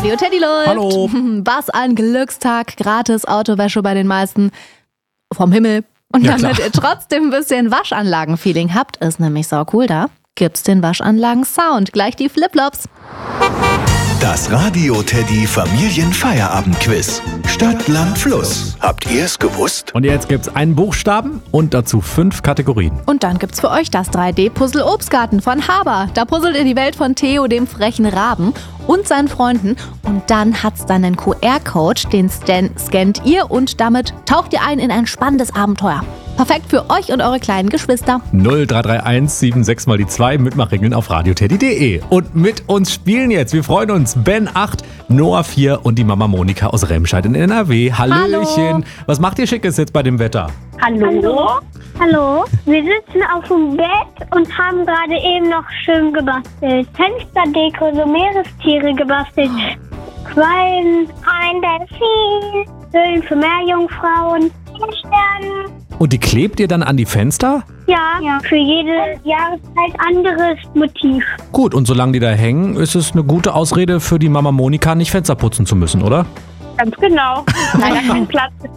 Radio Teddy läuft. Hallo. Was ein Glückstag. Gratis Autowäsche bei den meisten. Vom Himmel. Und Ja, damit klar. ihr trotzdem ein bisschen Waschanlagen-Feeling habt, ist nämlich sau cool da, gibt's den Waschanlagen-Sound. Gleich die Flipflops. Das Radio Teddy Familienfeierabend-Quiz. Stadt, Land, Fluss. Habt ihr es gewusst? Und jetzt gibt's einen Buchstaben und dazu 5 Kategorien. Und dann gibt's für euch das 3D-Puzzle Obstgarten von Haber. Da puzzelt ihr die Welt von Theo, dem frechen Raben, und seinen Freunden. Und dann hat's dann einen QR-Code, den scannt ihr und damit taucht ihr ein in ein spannendes Abenteuer. Perfekt für euch und eure kleinen Geschwister. 0331 76 mal die 2 Mitmachregeln auf radioteddy.de. Und mit uns spielen jetzt, wir freuen uns, Ben 8, Noah 4 und die Mama Monika aus Remscheid in NRW. Hallöchen. Hallo. Was macht ihr Schickes jetzt bei dem Wetter? Hallo. Hallo. Wir sitzen auf dem Bett und haben gerade eben noch schön gebastelt. Fensterdeko, so Meerestiere gebastelt. Quallen, ein Delfin, Höhlen für Meerjungfrauen, Sterne. Und die klebt ihr dann an die Fenster? Ja, für jede Jahreszeit anderes Motiv. Gut, und solange die da hängen, ist es eine gute Ausrede für die Mama Monika, nicht Fenster putzen zu müssen, oder? Ganz genau. Leider kein Platz.